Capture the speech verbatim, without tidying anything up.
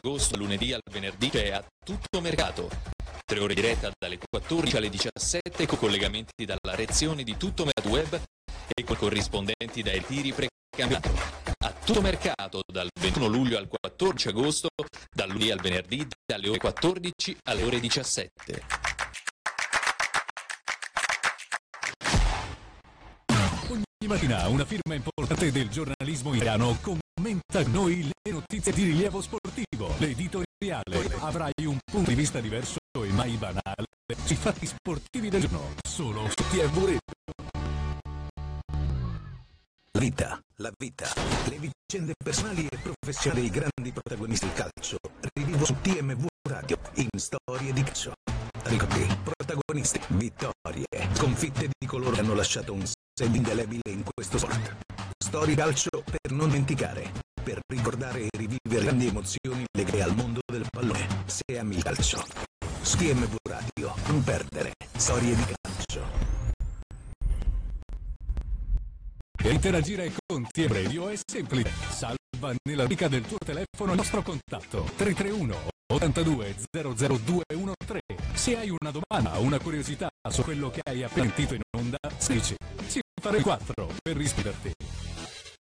agosto, lunedì al venerdì, c'è A Tutto Mercato. Tre ore diretta dalle quattordici alle diciassette con collegamenti dalla redazione di Tutto Mercato Web e con corrispondenti dai tiri precampionato. A Tutto Mercato dal ventuno luglio al quattordici agosto, dal lunedì al venerdì dalle ore quattordici alle ore diciassette. Ogni mattina una firma importante del giornalismo italiano commenta con noi le notizie di rilievo sportivo. L'editoriale avrai un punto di vista diverso e mai banale sui fatti sportivi del giorno, solo su T V Radio. La vita, la vita, le vicende personali e professionali dei grandi protagonisti del calcio rivivo su T M V Radio in Storie di Calcio. Ricordi, protagonisti, vittorie, sconfitte di coloro che hanno lasciato un segno indelebile in questo sport. Storie di calcio per non dimenticare, per ricordare e rivivere grandi emozioni legate al mondo del pallone. Se ami il calcio, su T M V Radio, non perdere Storie di Calcio. Per interagire con T M V Radio è semplice. Salva nella rubrica del tuo telefono il nostro contatto tre tre uno ottantadue zero zero due uno tre. Se hai una domanda o una curiosità su quello che hai appena sentito in onda, scrivici. Ci faremo quattro per risponderti.